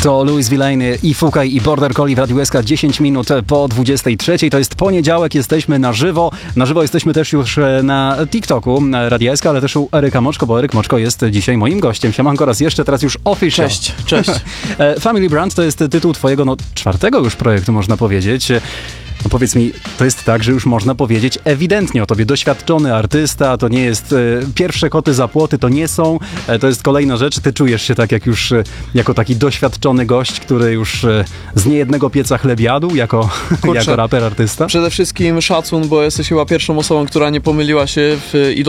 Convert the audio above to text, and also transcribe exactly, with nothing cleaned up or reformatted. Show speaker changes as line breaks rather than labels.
To Louis Villainy i Fukaj i Border Collie w Radiu S K dziesięć minut po dwudziestej trzeciej. To jest poniedziałek, jesteśmy na żywo. Na żywo jesteśmy też już na TikToku Radia S K, ale też u Eryka Moczko, bo Eryk Moczko jest dzisiaj moim gościem. Siemanko raz jeszcze, teraz już official.
Cześć, cześć.
Family Brand to jest tytuł twojego, no czwartego już projektu, można powiedzieć. No powiedz mi, to jest tak, że już można powiedzieć ewidentnie o tobie. Doświadczony artysta, to nie jest e, pierwsze koty za płoty, to nie są. E, to jest kolejna rzecz. Ty czujesz się tak jak już e, jako taki doświadczony gość, który już e, z niejednego pieca chleb jadł, jako, jako raper, artysta?
Przede wszystkim szacun, bo jesteś chyba pierwszą osobą, która nie pomyliła się w